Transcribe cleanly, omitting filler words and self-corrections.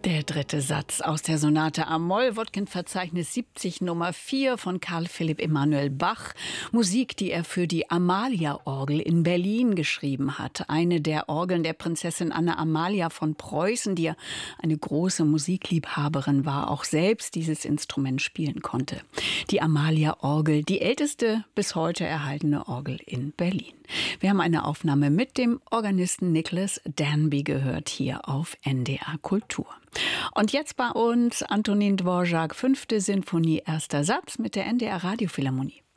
Der dritte Satz aus der Sonate A-Moll, Wodkin-Verzeichnis 70 Nummer 4 von Carl Philipp Emanuel Bach. Musik, die er für die Amalia-Orgel in Berlin geschrieben hat. Eine der Orgeln der Prinzessin Anna Amalia von Preußen, die ja eine große Musikliebhaberin war, auch selbst dieses Instrument spielen konnte. Die Amalia-Orgel, die älteste bis heute erhaltene Orgel in Berlin. Wir haben eine Aufnahme mit dem Organisten Nicholas Danby gehört hier auf NDR Kultur. Und jetzt bei uns Antonin Dvorak, 5. Sinfonie, erster Satz mit der NDR Radiophilharmonie.